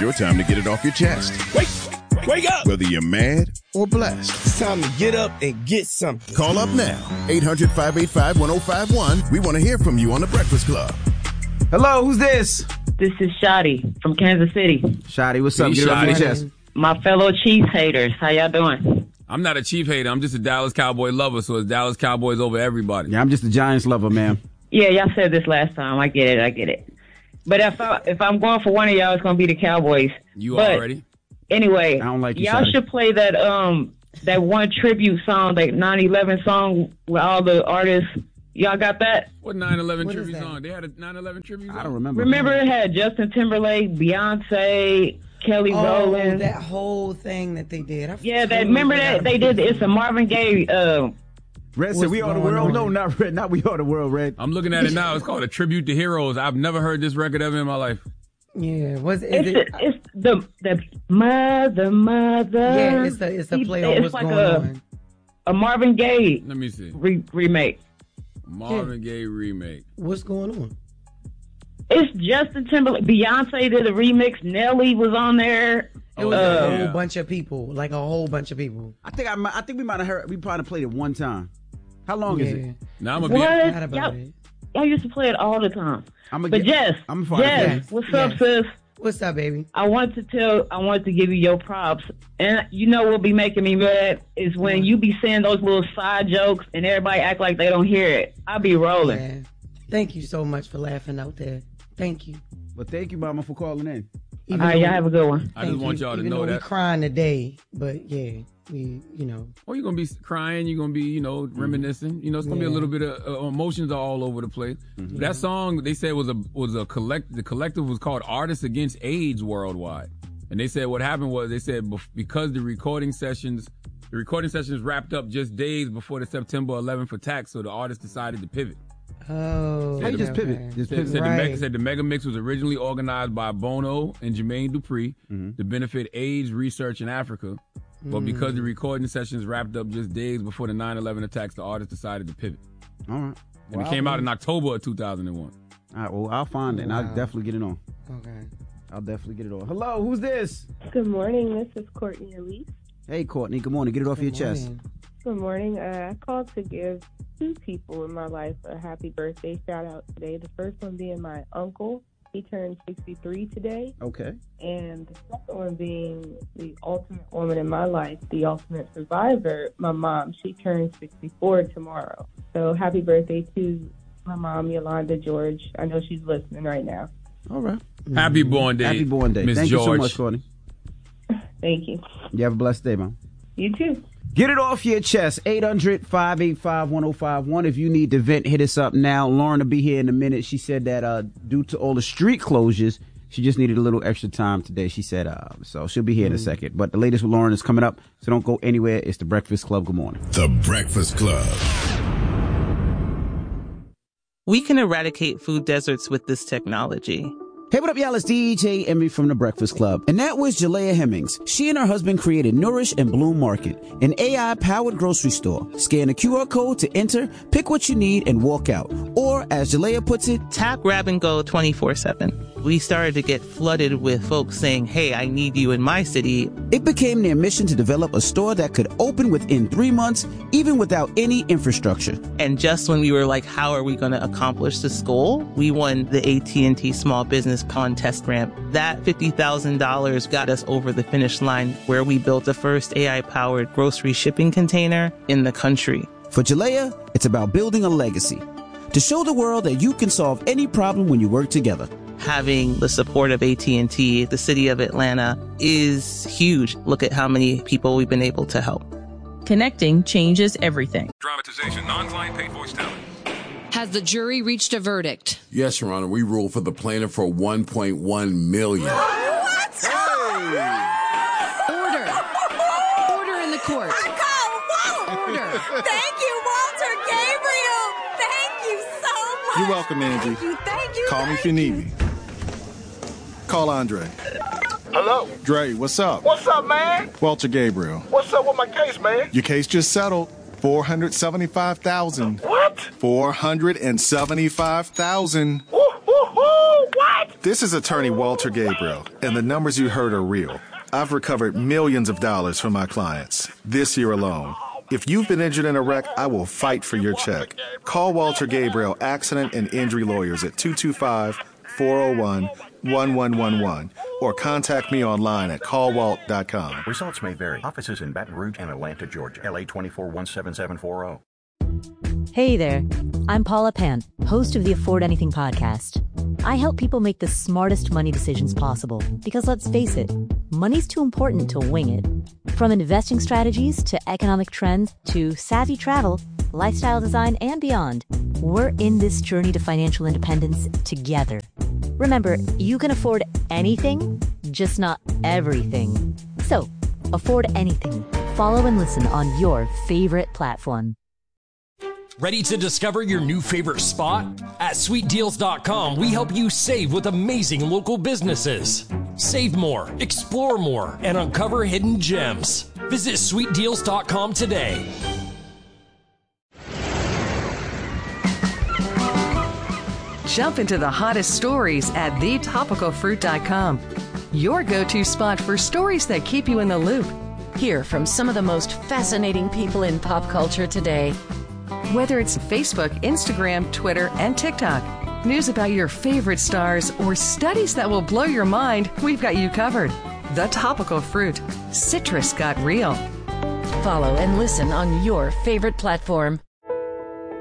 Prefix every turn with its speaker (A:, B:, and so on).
A: your time to get it off your chest.
B: Wake up!
A: Whether you're mad or blessed.
B: It's time to get up and get something.
A: Call up now. 800-585-1051. We want to hear from you on The Breakfast Club.
C: Hello, who's this?
D: This is Shotty from Kansas City.
C: Shotty, what's up? Get it off your chest.
D: My fellow Chiefs haters, how y'all doing?
E: I'm not a Chief hater. I'm just a Dallas Cowboy lover, so it's Dallas Cowboys over everybody.
C: Yeah, I'm just a Giants lover, man.
D: Yeah, y'all said this last time. I get it. But if I'm going for one of y'all, it's going to be the Cowboys.
E: You already?
D: Anyway,
C: I don't like you,
D: y'all
C: Shotty.
D: should play that that one tribute song, that 9/11 song with all the artists. Y'all got that?
E: What 9/11 tribute song? They had a 9/11 tribute song?
C: I don't remember.
D: Remember it had Justin Timberlake, Beyonce, Kelly Rowland.
F: That whole thing that they did.
D: Remember that they did. It's a Marvin Gaye.
C: Red said, "We are the world." No, not Red. Not we are the world. Red.
E: I'm looking at it now. It's called A Tribute to Heroes. I've never heard this record ever in my life.
F: Yeah,
D: it's the mother.
F: Yeah, it's a play on what's
D: like
F: going on.
D: A Marvin Gaye.
E: Let me see.
D: Remake.
E: Marvin Gaye remake.
F: What's going on?
D: It's Justin Timberlake. Beyonce did a remix. Nelly was on there.
F: It was a whole bunch of people, like a whole bunch of people.
C: I think we might have heard. We probably played it one time. How long is it?
E: Now I'm
D: What? Y'all used to play it all the time. Jess, what's up, sis?
F: What's up, baby?
D: I wanted to give you your props. And you know what be making me mad is when you be saying those little side jokes and everybody act like they don't hear it. I be rolling.
F: Yeah. Thank you so much for laughing out there. Thank you.
C: Well, thank you, Mama, for calling in.
D: All right, y'all have a good one.
E: I just want y'all to know
F: Even though
E: that.
F: we crying today, but yeah,
E: Oh, you're going to be crying. You're going to be, reminiscing. It's going to be a little bit of emotions are all over the place. Mm-hmm. That song, they said, was a collective. The collective was called Artists Against AIDS Worldwide. And they said what happened was, they said because the recording sessions wrapped up just days before the September 11th attack, so the artists decided to pivot.
F: Oh,
C: how you just pivot?
E: Said the Mega Mix was originally organized by Bono and Jermaine Dupri to benefit AIDS research in Africa. But because the recording sessions wrapped up just days before the 9/11 attacks, the artists decided to pivot.
C: All right.
E: And it came out in October of 2001.
C: All right, well, I'll find it, and I'll definitely get it on.
F: Okay.
C: I'll definitely get it on. Hello, who's this?
G: Good morning. This is Courtney Elise.
C: Hey, Courtney. Good morning. Get it off your chest.
G: Good morning. I called to give two people in my life a happy birthday shout out today. The first one being my uncle. He turned 63 today.
C: Okay.
G: And the second one being the ultimate woman in my life, the ultimate survivor, my mom. She turns 64 tomorrow. So happy birthday to my mom, Yolanda George. I know she's listening right now.
C: All right.
E: Happy born day.
C: Happy born day.
E: Miss
C: Thank
E: George.
C: you so much, Courtney.
G: Thank you.
C: You have a blessed day, Mom.
G: You too.
C: Get it off your chest. 800-585-1051. If you need to vent, hit us up now. Lauren will be here in a minute. She said that due to all the street closures, she just needed a little extra time today. She said, so she'll be here in a second. But the latest with Lauren is coming up, so don't go anywhere. It's The Breakfast Club. Good morning.
A: The Breakfast Club.
H: We can eradicate food deserts with this technology.
C: Hey, what up, y'all? It's DJ Envy from The Breakfast Club. And that was Jalea Hemmings. She and her husband created Nourish and Bloom Market, an AI-powered grocery store. Scan the QR code to enter, pick what you need, and walk out. Or, as Jalea puts it,
H: tap, grab, and go 24/7. We started to get flooded with folks saying, hey, I need you in my city.
C: It became their mission to develop a store that could open within 3 months, even without any infrastructure.
H: And just when we were like, how are we going to accomplish this goal? We won the AT&T Small Business Contest Grant. That $50,000 got us over the finish line, where we built the first AI-powered grocery shipping container in the country.
C: For Jalea, it's about building a legacy. To show the world that you can solve any problem when you work together.
H: Having the support of AT&T, the city of Atlanta, is huge. Look at how many people we've been able to help.
I: Connecting changes everything.
J: Dramatization, non-client paid voice talent.
K: Has the jury reached a verdict?
L: Yes, Your Honor. We ruled for the plaintiff for $1.1 million.
K: What?
L: Hey!
K: Order in the court. Order.
M: Thank you, Walter Gabriel. Thank you so much.
N: You're welcome, Angie.
M: Thank you.
N: Call me if you need me. Call Andre.
O: Hello?
N: Dre, what's up?
O: What's up, man?
N: Walter Gabriel.
O: What's up with my case, man?
N: Your case just settled. $475,000.
O: What?
N: $475,000.
O: Woo, woo, woo. What?
N: This is attorney Walter Gabriel, and the numbers you heard are real. I've recovered millions of dollars from my clients this year alone. If you've been injured in a wreck, I will fight for your check. Call Walter Gabriel Accident and Injury Lawyers at 225-401-1111 or contact me online at callwalt.com.
P: Results may vary. Offices in Baton Rouge and Atlanta, Georgia. LA 2417740.
Q: Hey there, I'm Paula Pant, host of the Afford Anything podcast. I help people make the smartest money decisions possible because, let's face it, money's too important to wing it. From investing strategies to economic trends to savvy travel, lifestyle design, and beyond, we're in this journey to financial independence together. Remember, you can afford anything, just not everything. So, afford anything. Follow and listen on your favorite platform.
R: Ready to discover your new favorite spot? At sweetdeals.com, we help you save with amazing local businesses. Save more, explore more, and uncover hidden gems. Visit sweetdeals.com today.
S: Jump into the hottest stories at thetopicalfruit.com. Your go-to spot for stories that keep you in the loop.
K: Hear from some of the most fascinating people in pop culture today.
S: Whether it's Facebook, Instagram, Twitter, and TikTok, news about your favorite stars, or studies that will blow your mind, we've got you covered. The Topical Fruit. Citrus got real.
K: Follow and listen on your favorite platform.